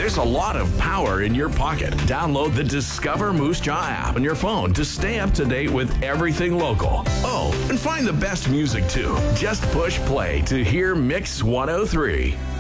There's a lot of power in your pocket. Download the Discover Moose Jaw app on your phone to stay up to date with everything local. Oh, and find the best music too. Just push play to hear Mix 103.